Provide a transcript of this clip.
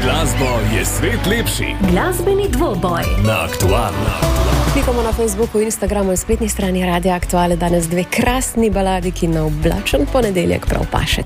glasbo je svet lepši. Glasbeni dvoboj Na Aktualno. Klikamo na Facebooku, Instagramu in spletni strani Radia Aktuale danes dve krasni baladi, ki na oblačen ponedeljek prav pašeta.